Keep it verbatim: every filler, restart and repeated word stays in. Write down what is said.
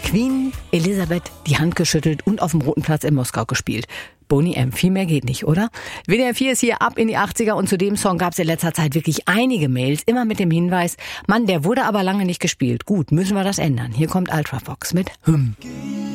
Queen Elisabeth die Hand geschüttelt und auf dem Roten Platz in Moskau gespielt. Boney M, viel mehr geht nicht, oder? W D R vier ist hier ab in die achtziger und zu dem Song gab es in letzter Zeit wirklich einige Mails, immer mit dem Hinweis, Mann, der wurde aber lange nicht gespielt. Gut, müssen wir das ändern. Hier kommt Ultravox mit Hymn.